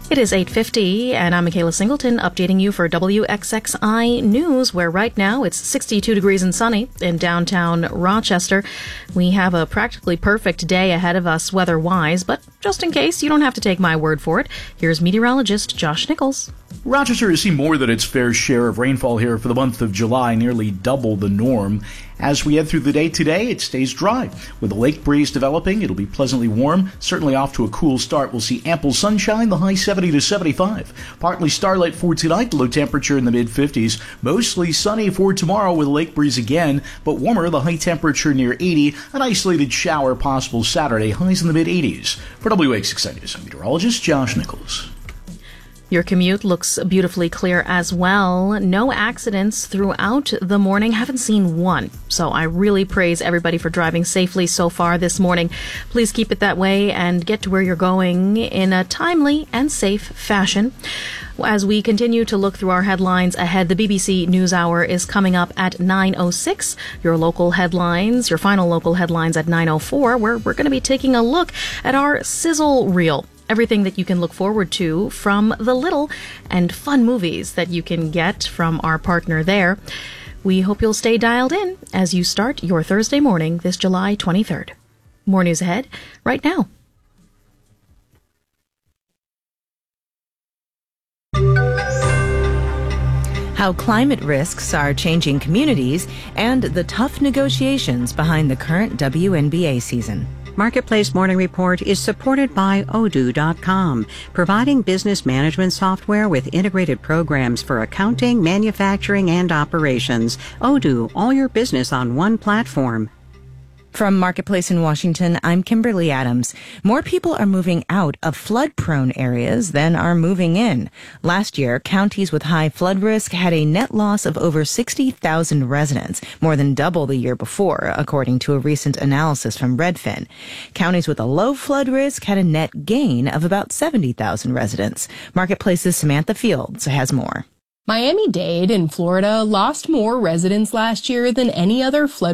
It is 8:50, and I'm Michaela Singleton updating you for WXXI News, where right now it's 62 degrees and sunny in downtown Rochester. We have a practically perfect day ahead of us weather-wise, but just in case, you don't have to take my word for it. Here's meteorologist Josh Nichols. Rochester has seen more than its fair share of rainfall here for the month of July, nearly double the norm. As we head through the day today, it stays dry. With a lake breeze developing, it'll be pleasantly warm. Certainly off to a cool start. We'll see ample sunshine, the high 70 to 75. Partly starlight for tonight, low temperature in the mid-50s. Mostly sunny for tomorrow with a lake breeze again, but warmer, the high temperature near 80. An isolated shower possible Saturday, highs in the mid-80s. For WXXI News, I'm meteorologist Josh Nichols. Your commute looks beautifully clear as well. No accidents throughout the morning. Haven't seen one. So I really praise everybody for driving safely so far this morning. Please keep it that way and get to where you're going in a timely and safe fashion. As we continue to look through our headlines ahead, the BBC NewsHour is coming up at 9:06. Your local headlines, your final local headlines at 9:04, where we're going to be taking a look at our sizzle reel. Everything that you can look forward to from the little and fun movies that you can get from our partner there. We hope you'll stay dialed in as you start your Thursday morning this July 23rd. More news ahead right now. How climate risks are changing communities and the tough negotiations behind the current WNBA season. Marketplace Morning Report is supported by Odoo.com, providing business management software with integrated programs for accounting, manufacturing, and operations. Odoo, all your business on one platform. From Marketplace in Washington, I'm Kimberly Adams. More people are moving out of flood-prone areas than are moving in. Last year, counties with high flood risk had a net loss of over 60,000 residents, more than double the year before, according to a recent analysis from Redfin. Counties with a low flood risk had a net gain of about 70,000 residents. Marketplace's Samantha Fields has more. Miami-Dade in Florida lost more residents last year than any other flood